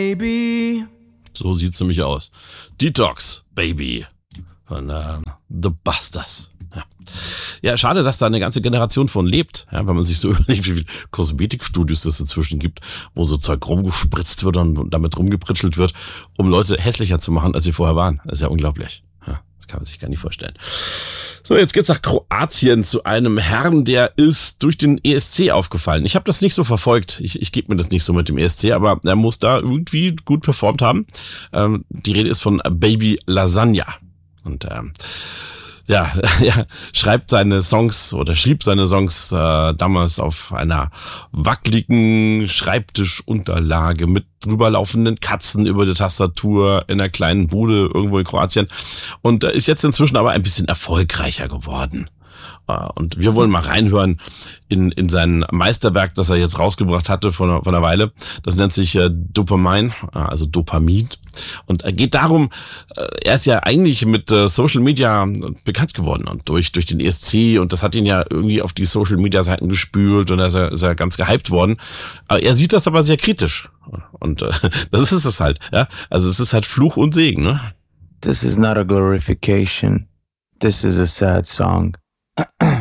Baby. So sieht's nämlich aus. Detox, Baby. Von The Busters. Ja, schade, dass da eine ganze Generation von lebt. Ja, wenn man sich so überlegt, wie viele Kosmetikstudios das inzwischen gibt, wo so Zeug rumgespritzt wird und damit rumgepritschelt wird, um Leute hässlicher zu machen, als sie vorher waren. Das ist ja unglaublich. Ja, das kann man sich gar nicht vorstellen. So, jetzt geht's nach Kroatien zu einem Herrn, der ist durch den ESC aufgefallen. Ich habe das nicht so verfolgt. Ich gebe mir das nicht so mit dem ESC, aber er muss da irgendwie gut performt haben. Die Rede ist von Baby Lasagna. Und ja, schrieb seine Songs damals auf einer wackeligen Schreibtischunterlage mit drüberlaufenden Katzen über die Tastatur in einer kleinen Bude irgendwo in Kroatien und ist jetzt inzwischen aber ein bisschen erfolgreicher geworden. Und wir wollen mal reinhören in sein Meisterwerk, das er jetzt rausgebracht hatte vor einer Weile. Das nennt sich Dopamin, also Dopamin. Und geht darum, er ist ja eigentlich mit Social Media bekannt geworden und durch den ESC und das hat ihn ja irgendwie auf die Social Media Seiten gespült und er ist ja ganz gehypt worden. Aber er sieht das aber sehr kritisch. Und das ist es halt, ja. Also es ist halt Fluch und Segen, ne? This is not a glorification. This is a sad song.